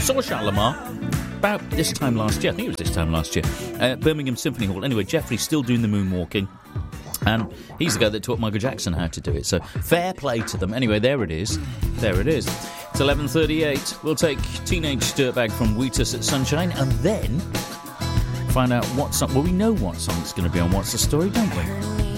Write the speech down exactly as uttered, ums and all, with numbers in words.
Saw Shalimar about this time last year. I think it was this time last year. Uh, Birmingham Symphony Hall. Anyway, Jeffrey's still doing the moonwalking. And he's the guy that taught Michael Jackson how to do it. So fair play to them. Anyway, there it is. There it is. It's eleven thirty-eight. We'll take Teenage Dirtbag from Wheatus at Sunshine and then find out what song... Well, we know what song it's going to be on What's the Story, don't we?